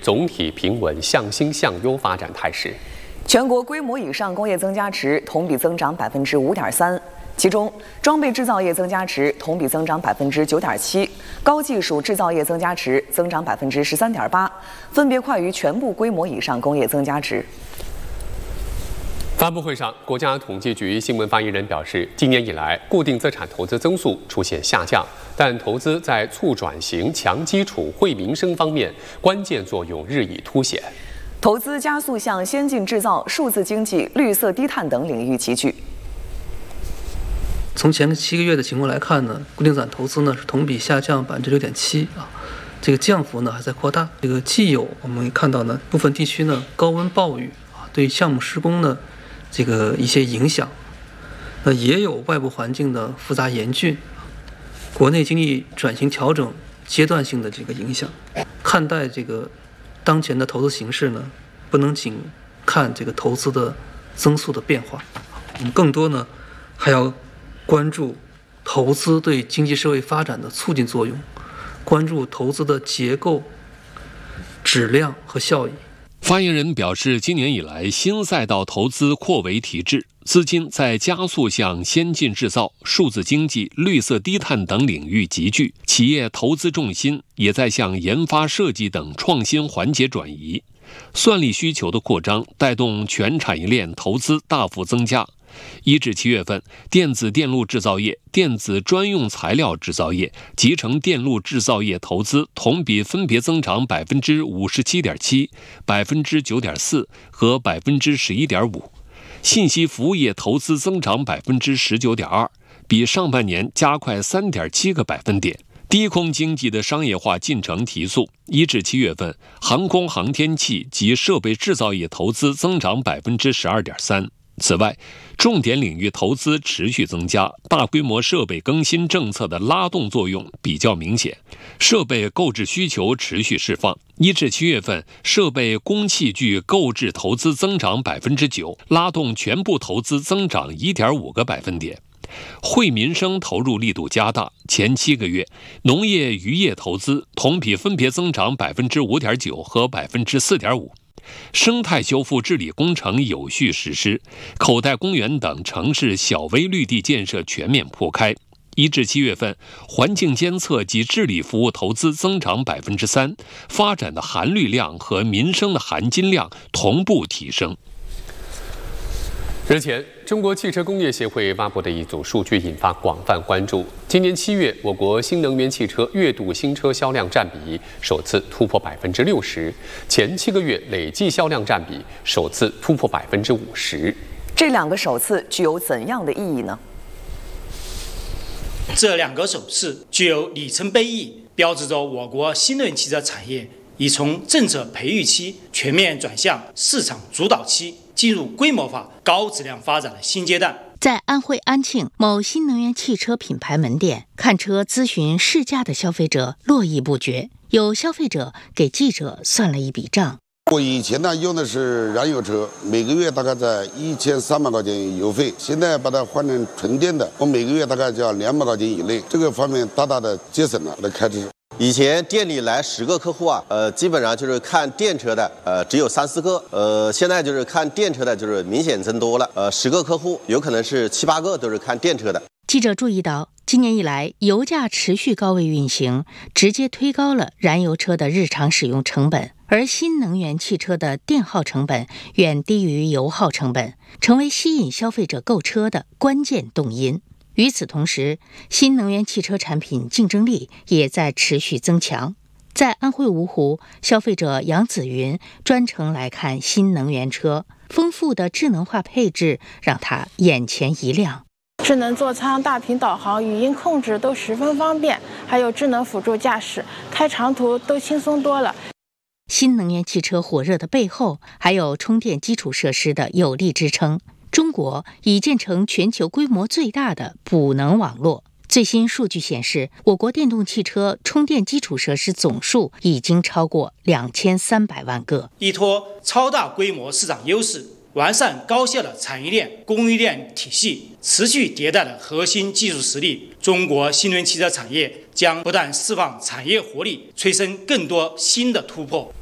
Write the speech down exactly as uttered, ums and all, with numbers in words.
总体平稳向新向优发展态势。 全国规模以上工业增加值同比增长百分之五点三。其中，装备制造业增加值同比增长百分之九点七，高技术制造业增加值增长百分之十三点八，分别快于全部规模以上工业增加值。 发布会上，国家统计局新闻发言人表示，今年以来，固定资产投资增速出现下降，但投资在促转型、强基础、惠民生方面关键作用日益凸显。 投资加速向先进制造、数字经济、绿色低碳等领域集聚。 从前七个月的情况来看呢，固定资产投资呢是同比下降百分之六点七啊，这个降幅呢还在扩大。这个既有我们看到呢，部分地区呢高温暴雨啊对项目施工呢这个一些影响，那也有外部环境的复杂严峻，国内经济转型调整阶段性的这个影响。看待这个当前的投资形势呢，不能仅看这个投资的增速的变化，我们更多呢还要关注投资对经济社会发展的促进作用，关注投资的结构、质量和效益。 发言人表示，今年以来，新赛道投资扩为提质，资金在加速向先进制造、数字经济、绿色低碳等领域集聚，企业投资重心也在向研发设计等创新环节转移。算力需求的扩张带动全产业链投资大幅增加。一至七月份，电子电路制造业、电子专用材料制造业、集成电路制造业投资同比分别增长百分之五十七点七、百分之九点四和百分之十一点五。信息服务业投资增长百分之十九点二，比上半年加快三点七个百分点。低空经济的商业化进程提速，一至七月份，航空航天器及设备制造业投资增长百分之十二点三。此外，重点领域投资持续增加，大规模设备更新政策的拉动作用比较明显，设备购置需求持续释放。一至七月份，设备工器具购置投资增长百分之九，拉动全部投资增长一点五个百分点。惠民生投入力度加大，前七个月，农业渔业投资同比分别增长百分之五点九和百分之四点五。生态修复治理工程有序实施，口袋公园等城市小微绿地建设全面铺开。一至七月份，环境监测及治理服务投资增长百分之三，发展的含绿量和民生的含金量同步提升。 日前，中国汽车工业协会发布的一组数据引发广泛关注。今年七月，我国新能源汽车月度新车销量占比首次突破百分之六十，前七个月累计销量占比首次突破百分之五十。 这两个首次具有怎样的意义呢？ 这两个首次具有里程碑意义，标志着我国新能源汽车产业已从政策培育期全面转向市场主导期，进入规模化、高质量发展的新阶段。 在安徽安庆某新能源汽车品牌门店，看车咨询试驾的消费者络绎不绝。有消费者给记者算了一笔账： 我以前呢用的是燃油车，每个月大概在一千三百块钱油费，现在把它换成纯电的，我每个月大概就要两百块钱以内，这个方面大大的节省了我的开支。 以前店里来十个客户啊，呃，基本上就是看电车的，呃，只有三四个，呃，现在就是看电车的，就是明显增多了，呃，十个客户有可能是七八个都是看电车的。 记者注意到，今年以来，油价持续高位运行，直接推高了燃油车的日常使用成本，而新能源汽车的电耗成本远低于油耗成本，成为吸引消费者购车的关键动因。与此同时，新能源汽车产品竞争力也在持续增强。在安徽芜湖，消费者杨子云专程来看新能源车，丰富的智能化配置让他眼前一亮。 智能座舱、大屏导航、语音控制都十分方便，还有智能辅助驾驶，开长途都轻松多了。 新能源汽车火热的背后，还有充电基础设施的有力支撑。中国已建成全球规模最大的补能网络。最新数据显示，我国电动汽车充电基础设施总数已经超过两千三百万个。 依托超大规模市场优势，完善高效的产业链、供应链体系，持续迭代的核心技术实力，中国新能源汽车产业将不断释放产业活力，催生更多新的突破。